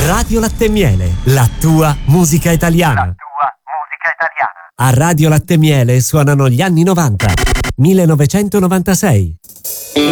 Radio Latte e Miele, la tua musica italiana. La tua musica italiana. A Radio Latte e Miele suonano gli anni 90, 1996.